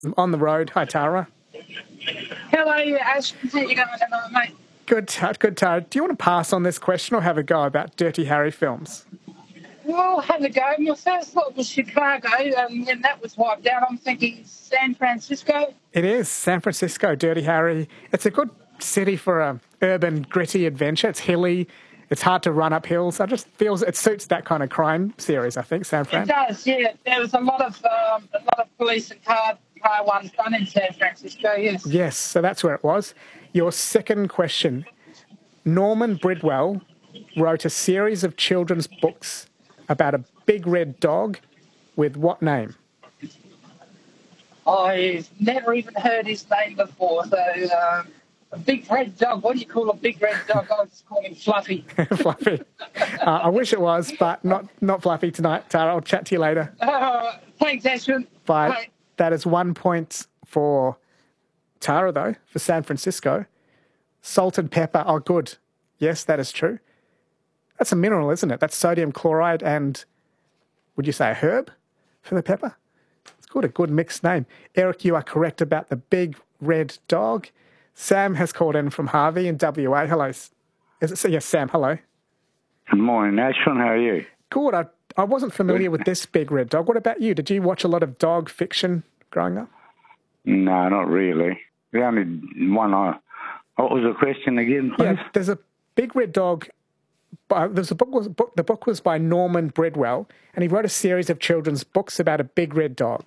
On the road. Hi, Tara. Hello, Ash. How you going, mate? Good, Tara. Do you want to pass on this question or have a go about Dirty Harry films? Well, have a go. My first thought was Chicago, and then that was wiped out. I'm thinking San Francisco. It is San Francisco, Dirty Harry. It's a good city for a urban, gritty adventure. It's hilly. It's hard to run up hills. I just feels it suits that kind of crime series, I think, San Fran. It does, yeah. There was a lot of police and car ones done in San Francisco, yes. Yes, so that's where it was. Your second question. Norman Bridwell wrote a series of children's books about a big red dog with what name? I've never even heard his name before, so a big red dog. What do you call a big red dog? I just call him Fluffy. Fluffy. I wish it was, but not Fluffy tonight, Tara. I'll chat to you later. Thanks, Ashwin. Bye. That is 1 point for Tara, though, for San Francisco. Salt and pepper are good. Yes, that is true. That's a mineral, isn't it? That's sodium chloride and, would you say a herb for the pepper? It's got a good mixed name. Eric, you are correct about the big red dog. Sam has called in from Harvey in WA. Hello. Is it? Yes, Sam, hello. Good morning, Ashwin. How are you? Good. I wasn't familiar with this big red dog. What about you? Did you watch a lot of dog fiction growing up? No, not really. The only one what was the question again, please? Yeah, there's a big red dog. The book was by Norman Bridwell, and he wrote a series of children's books about a big red dog.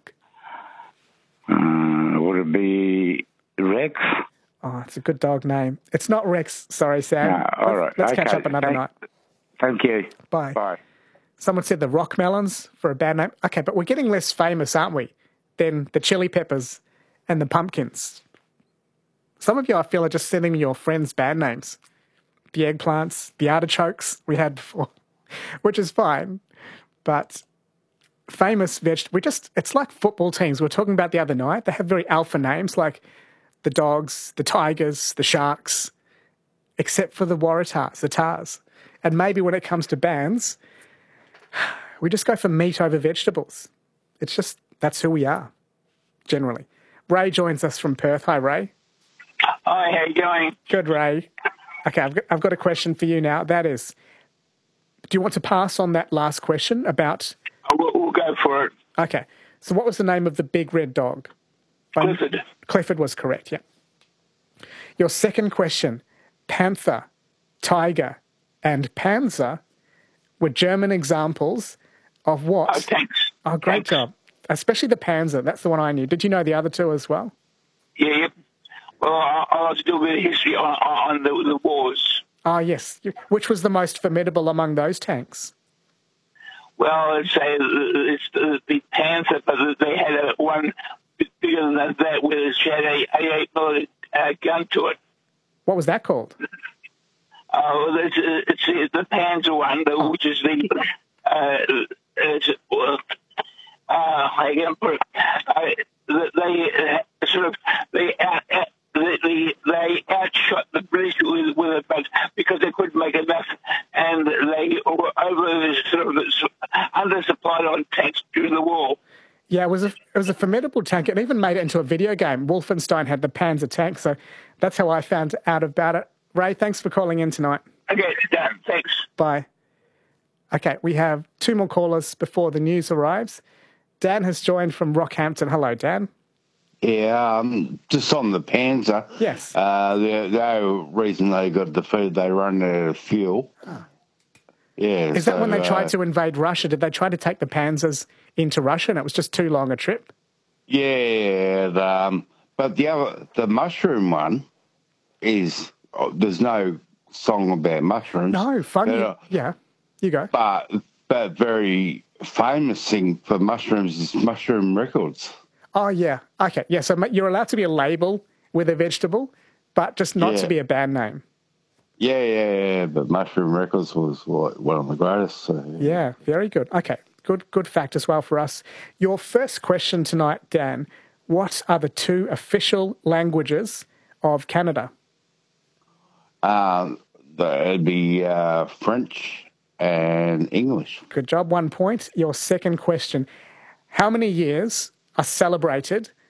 Would it be Rex? Oh, it's a good dog name. It's not Rex. Sorry, Sam. No, all right. Let's catch up another night. Thank you. Bye. Bye. Someone said the Rock Melons for a bad name. Okay, but we're getting less famous, aren't we, than the Chili Peppers and the Pumpkins. Some of you, I feel, are just sending me your friends' bad names. The eggplants, the artichokes we had before, which is fine. But famous it's like football teams we were talking about the other night. They have very alpha names like the Dogs, the Tigers, the Sharks, except for the Waratahs, the Tars. And maybe when it comes to bands, we just go for meat over vegetables. It's just, that's who we are, generally. Ray joins us from Perth. Hi, Ray. Hi, how you going? Good, Ray. Okay, I've got a question for you now. That is, do you want to pass on that last question about... We'll go for it. Okay, so what was the name of the big red dog? Clifford. Clifford was correct, yeah. Your second question, panther, tiger, and panzer were German examples of what? Oh, thanks. Oh, great job. Especially the panzer. That's the one I knew. Did you know the other two as well? Yeah. Well, I like to do a bit of history on the wars. Ah, yes. Which was the most formidable among those tanks? Well, I'd say it's the Panther, but they had one bigger than that with a 88 gun to it. What was that called? It's the Panzer one, which is the I can put they outshot the British with it, but because they couldn't make enough, and they were undersupplied on tanks during the war. Yeah, it was a formidable tank. It even made it into a video game. Wolfenstein had the Panzer tank, so that's how I found out about it. Ray, thanks for calling in tonight. Okay, done. Thanks. Bye. Okay, we have two more callers before the news arrives. Dan has joined from Rockhampton. Hello, Dan. Yeah, just on the Panzer. Yes. The reason they got defeated, they ran out of fuel. Oh. Yeah. Is that when they tried to invade Russia? Did they try to take the Panzers into Russia and it was just too long a trip? Yeah, but the mushroom one is, there's no song about mushrooms. No, funny. Yeah, you go. But very famous thing for mushrooms is Mushroom Records. Oh, yeah. Okay, yeah, so you're allowed to be a label with a vegetable, but just not to be a band name. Yeah, but Mushroom Records was one of the greatest. So, yeah, very good. Okay, good fact as well for us. Your first question tonight, Dan, what are the two official languages of Canada? It'd be French and English. Good job, 1 point. Your second question, how many years are celebrated